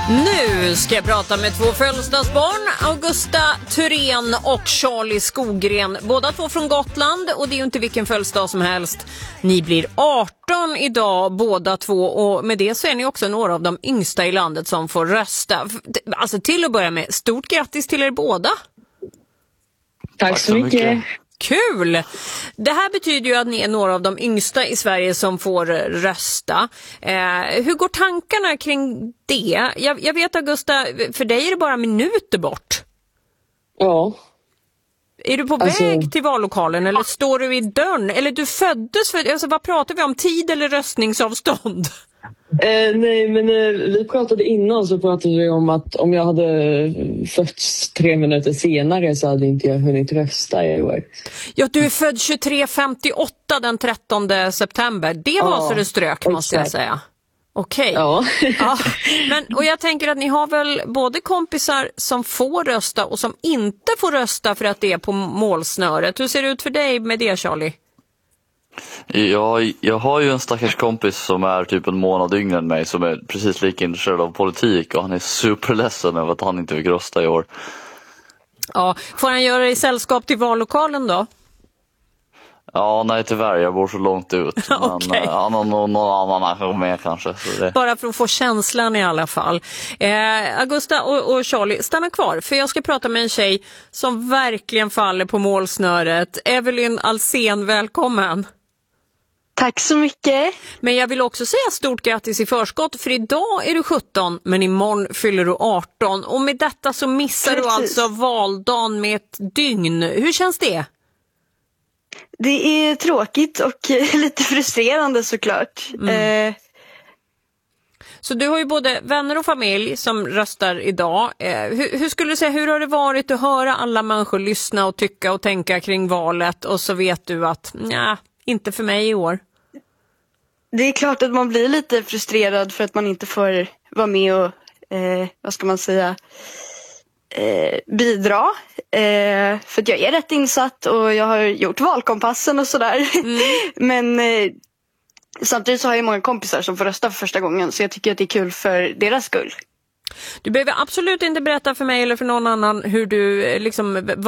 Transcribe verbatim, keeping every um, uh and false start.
Nu ska jag prata med två födelsedagsbarn, Augusta Thyrén och Charlie Skogren. Båda två från Gotland, och det är ju inte vilken födelsedag som helst. Ni blir arton idag båda två, och med det så är ni också några av de yngsta i landet som får rösta. Alltså till att börja med, stort grattis till er båda. Tack, Tack så mycket. mycket. Kul! Det här betyder ju att ni är några av de yngsta i Sverige som får rösta. Eh, hur går tankarna kring det? Jag, jag vet, Augusta, för dig är det bara minuter bort. Ja. Är du på alltså... väg till vallokalen eller står du i dörren? Eller du föddes för... Alltså, vad pratar vi om? Tid eller röstningsavstånd? Eh, nej, men eh, vi pratade innan så pratade vi om att om jag hade fötts tre minuter senare så hade inte jag hunnit rösta i år. Ja, du är född tjugotre femtioåtta den trettonde september. Det var ja, så det strök, exakt. Måste jag säga. Okej. Okay. Ja. Ja. Men, och jag tänker att ni har väl både kompisar som får rösta och som inte får rösta för att det är på målsnöret. Hur ser det ut för dig med det, Charlie? Jag, jag har ju en stackars kompis som är typ en månad yngre än mig som är precis lika intresserad av politik, och han är superledsen över att han inte fick rösta i år. Ja, får han göra det i sällskap till vallokalen då? Ja, nej tyvärr, jag bor så långt ut. Okay. Men han har någon, någon annan med kanske. Så det... Bara för att få känslan i alla fall. Eh, Augusta och, och Charlie, stanna kvar. För jag ska prata med en tjej som verkligen faller på målsnöret. Evelyn Alsen, välkommen. Tack så mycket. Men jag vill också säga stort grattis i förskott, för idag är du sjutton men imorgon fyller du arton. Och med detta så missar Precis. du alltså valdagen med ett dygn. Hur känns det? Det är tråkigt och lite frustrerande såklart. Mm. Eh. Så du har ju både vänner och familj som röstar idag. Eh, hur, hur skulle du säga, hur har det varit att höra alla människor lyssna och tycka och tänka kring valet, och så vet du att nja, inte för mig i år? Det är klart att man blir lite frustrerad för att man inte får vara med och, eh, vad ska man säga, eh, bidra. Eh, för att jag är rätt insatt och jag har gjort valkompassen och sådär. Mm. Men eh, samtidigt så har jag många kompisar som får rösta för första gången, så jag tycker att det är kul för deras skull. Du behöver absolut inte berätta för mig eller för någon annan hur du liksom